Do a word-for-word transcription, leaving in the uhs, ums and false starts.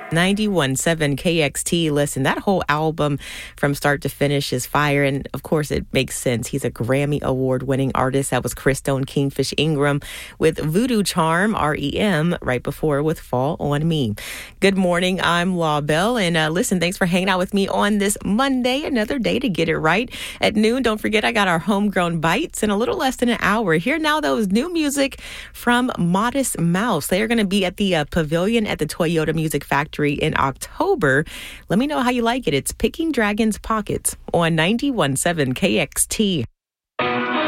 ninety-one point seven K X T. Listen, that whole album from start to finish is fire. And of course, it makes sense. He's a Grammy Award winning artist. That was Chris Stone Kingfish Ingram with Voodoo Charm, R E M, right before with Fall on Me. Good morning. I'm Law Bell. And uh, listen, thanks for hanging out with me on this Monday. Another day to get it right. At noon, don't forget, I got our homegrown bites in a little less than an hour. Here now, though, is new music from Modest Mouse. They are going to be at the uh, Pavilion at the Toyota Music Factory in October. Let me know how you like it. It's Picking Dragon's Pockets on ninety-one point seven K X T.